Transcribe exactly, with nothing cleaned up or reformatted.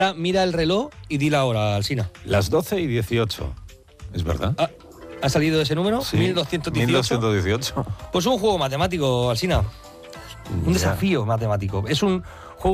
Mira el reloj y di la hora, Alsina. Las doce y dieciocho. ¿Es verdad? ¿Ha, ha salido ese número? Sí. mil doscientos dieciocho. mil doscientos dieciocho. Pues un juego matemático, Alsina. Un Ya. desafío matemático. Es un